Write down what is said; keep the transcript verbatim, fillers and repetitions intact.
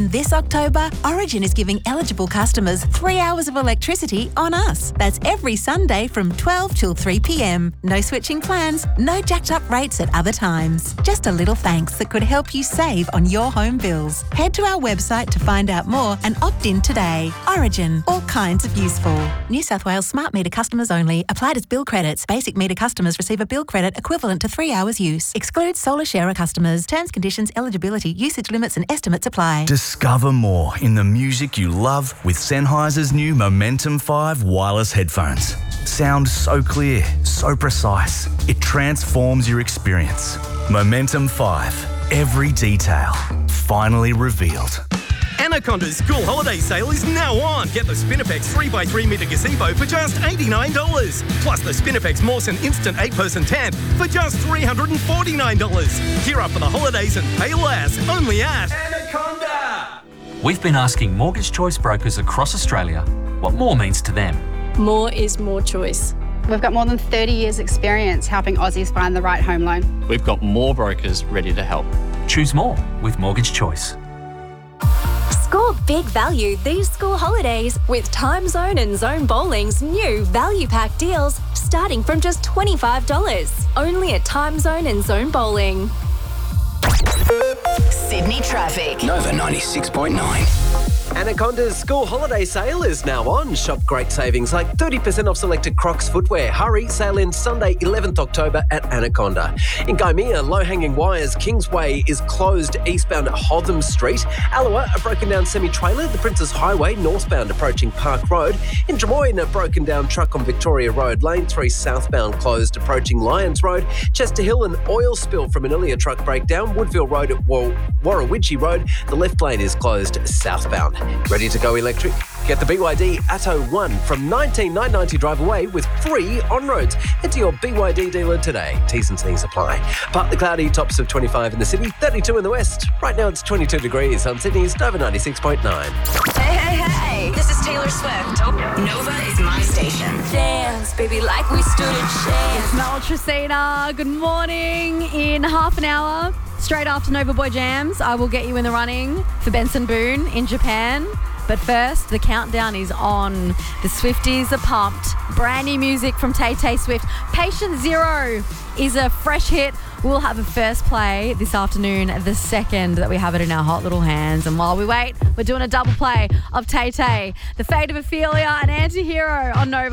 And this October, Origin is giving eligible customers three hours of electricity on us. That's every Sunday from twelve till three p.m. No switching plans, no jacked up rates at other times. Just a little thanks that could help you save on your home bills. Head to our website to find out more and opt in today. Origin, all kinds of useful. New South Wales smart meter customers only. Applied as bill credits. Basic meter customers receive a bill credit equivalent to three hours use. Excludes solar sharer customers. Terms, conditions, eligibility, usage limits and estimates apply. Discover more in the music you love with Sennheiser's new Momentum five wireless headphones. Sound so clear, so precise. It transforms your experience. Momentum five. Every detail finally revealed. Anaconda's school holiday sale is now on. Get the Spinifex three by three metre gazebo for just eighty-nine dollars. Plus the Spinifex Mawson Instant eight person tent for just three hundred forty-nine dollars. Gear up for the holidays and pay less. Only at Anaconda. We've been asking Mortgage Choice brokers across Australia what more means to them. More is more choice. We've got more than thirty years experience helping Aussies find the right home loan. We've got more brokers ready to help. Choose more with Mortgage Choice. Score big value these school holidays with Time Zone and Zone Bowling's new value pack deals starting from just twenty-five dollars. Only at Time Zone and Zone Bowling. Sydney traffic. Nova ninety-six point nine. Anaconda's school holiday sale is now on. Shop great savings like thirty percent off selected Crocs footwear. Hurry, sale ends Sunday eleventh October at Anaconda. In Gymea, low-hanging wires Kingsway is closed eastbound at Hotham Street. Allawa, a broken down semi-trailer, the Princess Highway northbound approaching Park Road. In Drummoyne, a broken down truck on Victoria Road. Lane three southbound closed approaching Lyons Road. Chester Hill, an oil spill from an earlier truck breakdown. Woodville Road at War- Warrawidgee Road. The left lane is closed southbound. Ready to go electric? Get the B Y D Atto one from nineteen thousand nine hundred ninety drive away with free on-roads. Head to your B Y D dealer today. T's and C's apply. Partly cloudy, tops of twenty-five in the city, thirty-two in the west. Right now it's twenty-two degrees on Sydney's Nova ninety-six point nine. Hey, hey, hey. This is Taylor Swift. Nova is my station. Dance, baby, like we stood a chance. It's Mel Tracina. Good morning. In half an hour, straight after Nova Boy Jams, I will get you in the running for Benson Boone in Japan. But first, the countdown is on. The Swifties are pumped. Brand new music from Tay Tay Swift. Patient Zero is a fresh hit. We'll have a first play this afternoon, the second that we have it in our hot little hands. And while we wait, we're doing a double play of Tay Tay, The Fate of Ophelia, and Anti-Hero on Nova.